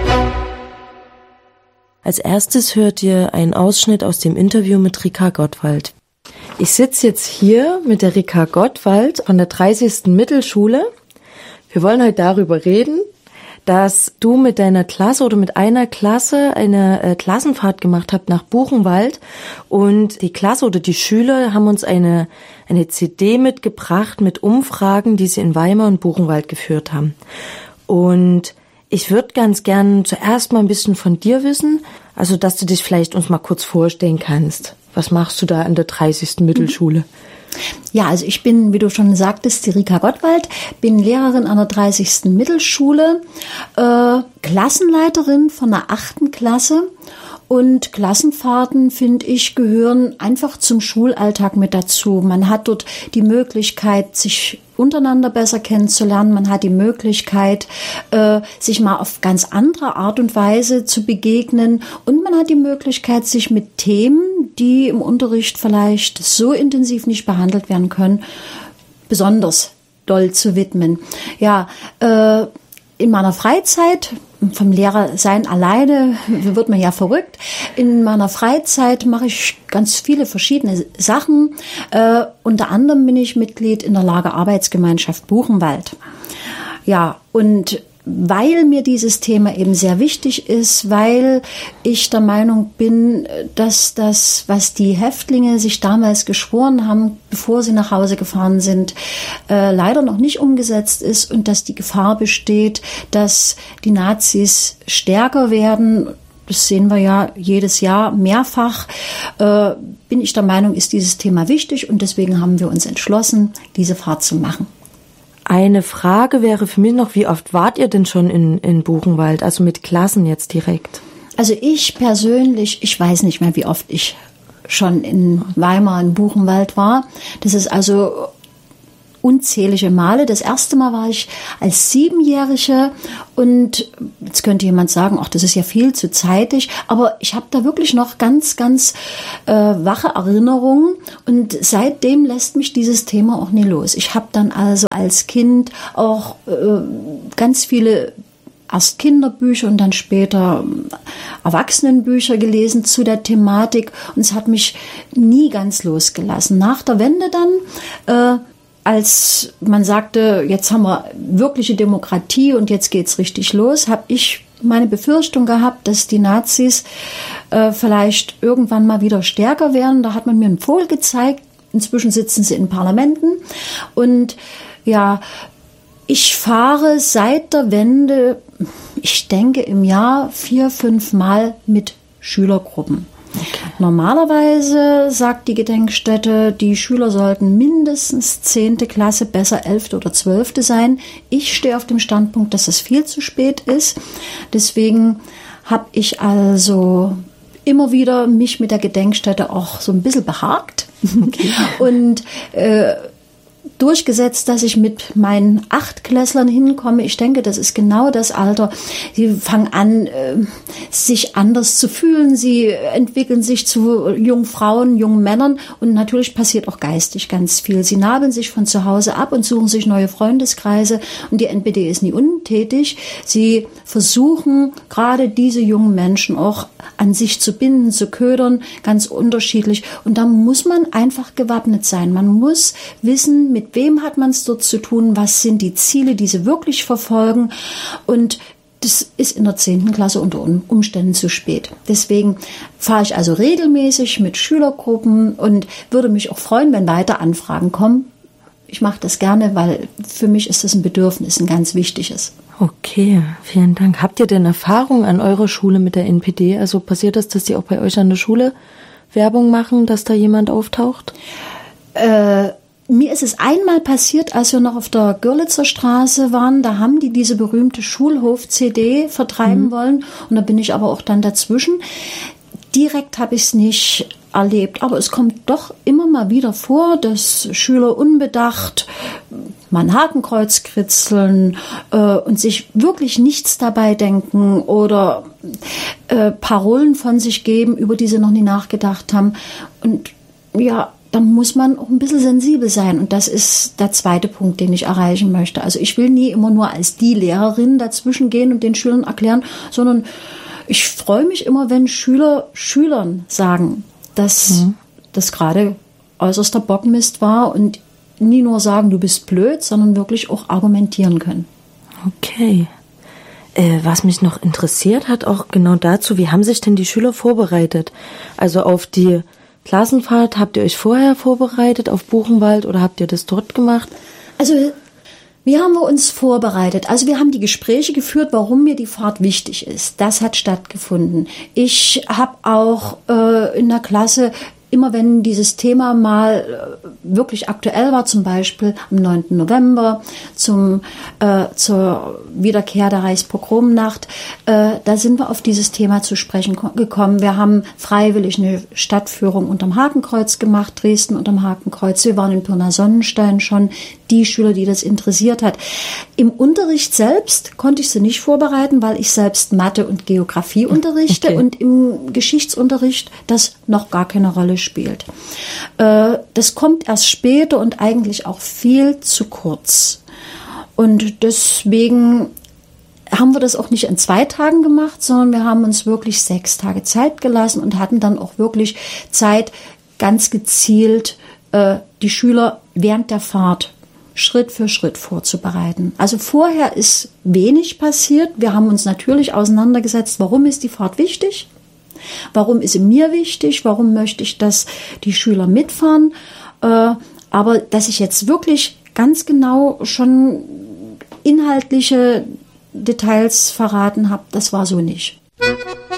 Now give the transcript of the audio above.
Als erstes hört ihr einen Ausschnitt aus dem Interview mit Rika Gottwald. Ich sitze jetzt hier mit der Rika Gottwald von der 30. Mittelschule. Wir wollen heute darüber reden, dass du mit deiner Klasse oder mit einer Klasse eine Klassenfahrt gemacht habt nach Buchenwald, und die Klasse oder die Schüler haben uns eine CD mitgebracht mit Umfragen, die sie in Weimar und Buchenwald geführt haben. Und ich würde ganz gern zuerst mal ein bisschen von dir wissen, also dass du dich vielleicht uns mal kurz vorstellen kannst. Was machst du da an der 30. Mittelschule? Ja, also ich bin, wie du schon sagtest, die Rika Gottwald, bin Lehrerin an der 30. Mittelschule, Klassenleiterin von der 8. Klasse. Und Klassenfahrten, finde ich, gehören einfach zum Schulalltag mit dazu. Man hat dort die Möglichkeit, sich untereinander besser kennenzulernen. Man hat die Möglichkeit, sich mal auf ganz andere Art und Weise zu begegnen. Und man hat die Möglichkeit, sich mit Themen, die im Unterricht vielleicht so intensiv nicht behandelt werden können, besonders doll zu widmen. Ja, in meiner Freizeit, vom Lehrersein alleine wird man ja verrückt. In meiner Freizeit mache ich ganz viele verschiedene Sachen. Unter anderem bin ich Mitglied in der Lagerarbeitsgemeinschaft Buchenwald. Ja, und weil mir dieses Thema eben sehr wichtig ist, weil ich der Meinung bin, dass das, was die Häftlinge sich damals geschworen haben, bevor sie nach Hause gefahren sind, leider noch nicht umgesetzt ist und dass die Gefahr besteht, dass die Nazis stärker werden. Das sehen wir ja jedes Jahr mehrfach. Bin ich der Meinung, ist dieses Thema wichtig, und deswegen haben wir uns entschlossen, diese Fahrt zu machen. Eine Frage wäre für mich noch, wie oft wart ihr denn schon in Buchenwald, also mit Klassen jetzt direkt? Also ich persönlich, ich weiß nicht mehr, wie oft ich schon in Weimar in Buchenwald war. Das ist also unzählige Male. Das erste Mal war ich als 7-Jährige, und jetzt könnte jemand sagen, ach, das ist ja viel zu zeitig, aber ich habe da wirklich noch ganz, ganz wache Erinnerungen, und seitdem lässt mich dieses Thema auch nie los. Ich habe dann also als Kind auch ganz viele erst Kinderbücher und dann später Erwachsenenbücher gelesen zu der Thematik, und es hat mich nie ganz losgelassen. Nach der Wende dann, als man sagte, jetzt haben wir wirkliche Demokratie und jetzt geht's richtig los, habe ich meine Befürchtung gehabt, dass die Nazis vielleicht irgendwann mal wieder stärker werden. Da hat man mir einen Pfuhl gezeigt. Inzwischen sitzen sie in Parlamenten. Und ja, ich fahre seit der Wende, ich denke im Jahr 4-5 Mal mit Schülergruppen. Okay. Normalerweise sagt die Gedenkstätte, die Schüler sollten mindestens 10. Klasse, besser 11. oder 12. sein. Ich stehe auf dem Standpunkt, dass es viel zu spät ist. Deswegen habe ich also immer wieder mich mit der Gedenkstätte auch so ein bisschen behagt. Okay. Und durchgesetzt, dass ich mit meinen 8-Klässlern hinkomme. Ich denke, das ist genau das Alter. Sie fangen an, sich anders zu fühlen. Sie entwickeln sich zu jungen Frauen, jungen Männern, und natürlich passiert auch geistig ganz viel. Sie nabeln sich von zu Hause ab und suchen sich neue Freundeskreise, und die NPD ist nie untätig. Sie versuchen, gerade diese jungen Menschen auch an sich zu binden, zu ködern, ganz unterschiedlich. Und da muss man einfach gewappnet sein. Man muss wissen, mit wem hat man es dort zu tun, was sind die Ziele, die sie wirklich verfolgen, und das ist in der 10. Klasse unter Umständen zu spät. Deswegen fahre ich also regelmäßig mit Schülergruppen und würde mich auch freuen, wenn weiter Anfragen kommen. Ich mache das gerne, weil für mich ist das ein Bedürfnis, ein ganz wichtiges. Okay, vielen Dank. Habt ihr denn Erfahrung an eurer Schule mit der NPD? Also passiert das, dass die auch bei euch an der Schule Werbung machen, dass da jemand auftaucht? Mir ist es einmal passiert, als wir noch auf der Görlitzer Straße waren. Da haben die diese berühmte Schulhof-CD vertreiben wollen. Und da bin ich aber auch dann dazwischen. Direkt habe ich es nicht erlebt. Aber es kommt doch immer mal wieder vor, dass Schüler unbedacht mal ein Hakenkreuz kritzeln und sich wirklich nichts dabei denken oder Parolen von sich geben, über die sie noch nie nachgedacht haben. Und ja, da muss man auch ein bisschen sensibel sein. Und das ist der zweite Punkt, den ich erreichen möchte. Also ich will nie immer nur als die Lehrerin dazwischen gehen und den Schülern erklären, sondern ich freue mich immer, wenn Schülern sagen, dass das gerade äußerster Bockmist war und nie nur sagen, du bist blöd, sondern wirklich auch argumentieren können. Okay. Was mich noch interessiert hat, auch genau dazu, wie haben sich denn die Schüler vorbereitet? Also auf die Klassenfahrt, habt ihr euch vorher vorbereitet auf Buchenwald oder habt ihr das dort gemacht? Also, wie haben wir uns vorbereitet? Also wir haben die Gespräche geführt, warum mir die Fahrt wichtig ist. Das hat stattgefunden. Ich habe auch in der Klasse, immer wenn dieses Thema mal wirklich aktuell war, zum Beispiel am 9. November zur Wiederkehr der Reichspogromnacht, da sind wir auf dieses Thema zu sprechen gekommen. Wir haben freiwillig eine Stadtführung unterm Hakenkreuz gemacht, Dresden unterm Hakenkreuz. Wir waren in Pirna-Sonnenstein schon, die Schüler, die das interessiert hat. Im Unterricht selbst konnte ich sie nicht vorbereiten, weil ich selbst Mathe und Geografie unterrichte und im Geschichtsunterricht das noch gar keine Rolle spielt. Das kommt erst später und eigentlich auch viel zu kurz. Und deswegen haben wir das auch nicht in 2 Tagen gemacht, sondern wir haben uns wirklich 6 Tage Zeit gelassen und hatten dann auch wirklich Zeit, ganz gezielt die Schüler während der Fahrt Schritt für Schritt vorzubereiten. Also vorher ist wenig passiert. Wir haben uns natürlich auseinandergesetzt, warum ist die Fahrt wichtig? Warum ist sie mir wichtig? Warum möchte ich, dass die Schüler mitfahren? Aber dass ich jetzt wirklich ganz genau schon inhaltliche Details verraten habe, das war so nicht.